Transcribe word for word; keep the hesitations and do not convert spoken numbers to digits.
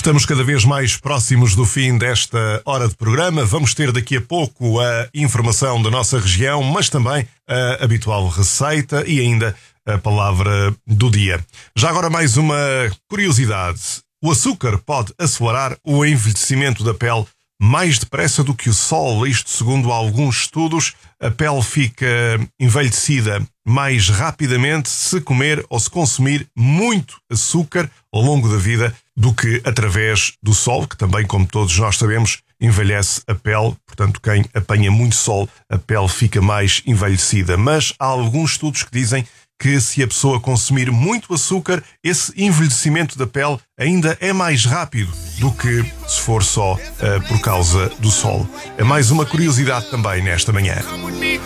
Estamos cada vez mais próximos do fim desta hora de programa. Vamos ter daqui a pouco a informação da nossa região, mas também a habitual receita e ainda a palavra do dia. Já agora mais uma curiosidade. O açúcar pode acelerar o envelhecimento da pele mais depressa do que o sol. Isto segundo alguns estudos. A pele fica envelhecida mais rapidamente se comer ou se consumir muito açúcar ao longo da vida do que através do sol, que também, como todos nós sabemos, envelhece a pele. Portanto, quem apanha muito sol, a pele fica mais envelhecida. Mas há alguns estudos que dizem que se a pessoa consumir muito açúcar, esse envelhecimento da pele ainda é mais rápido do que se for só uh, por causa do sol. É mais uma curiosidade também nesta manhã.